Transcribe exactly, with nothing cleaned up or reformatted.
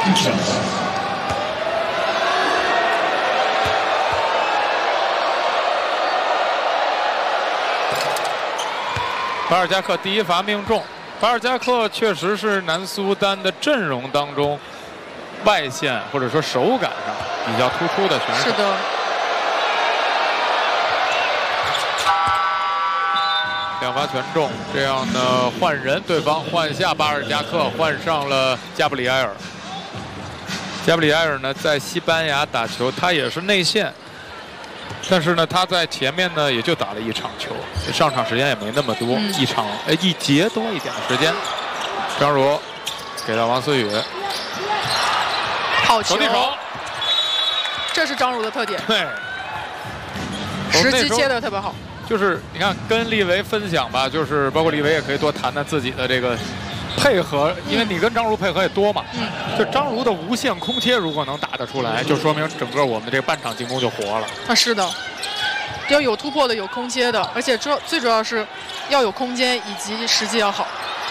巴尔加克第一罚命中。巴尔加克确实是南苏丹的阵容当中外线或者说手感上比较突出的选手。 是的。 两罚全中，这样呢换人，对方换下巴尔加克，换上了加布里埃尔。加布里埃尔呢在西班牙打球，他也是内线。 但是呢，他在前面呢也就打了一场球，上场时间也没那么多，嗯、一场哎一节多一点的时间。张如给到王思雨， 好球， 手递手， 这是张如的特点， 对， 时机接的特别好。 就是你看跟利维分享吧，就是包括利维也可以多谈谈自己的这个配合，因为你跟张如配合也多嘛。嗯，就张如的无限空切如果能打得出来，就说明整个我们这个半场进攻就活了。 啊，是的，要有突破的，有空切的，而且主最主要是要有空间以及时机要好。